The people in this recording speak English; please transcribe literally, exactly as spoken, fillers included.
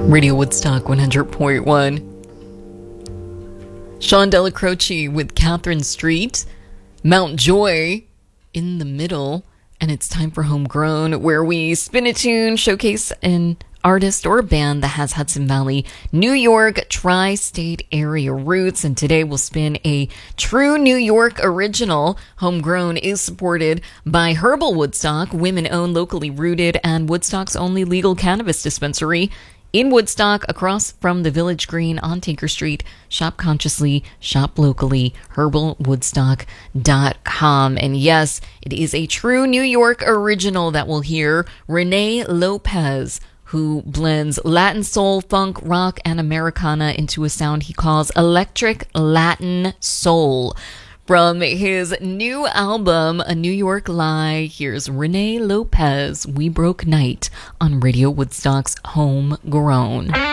Radio Woodstock one hundred point one. Sean Della Croce with Catherine Street, Mount Joy in the middle, and it's time for Homegrown, where we spin a tune, showcase an artist or a band that has Hudson Valley, New York, tri-state area roots. And today we'll spin a true New York original. Homegrown is supported by Herbal Woodstock, women-owned, locally rooted, and Woodstock's only legal cannabis dispensary in Woodstock, across from the Village Green on Tinker Street. Shop consciously, shop locally, herbal woodstock dot com. And yes, it is a true New York original that we'll hear. Renee Lopez, who blends Latin soul, funk, rock, and Americana into a sound he calls electric Latin soul. From his new album, A New York Lie, here's Renee Lopez, We Broke Night, on Radio Woodstock's Homegrown.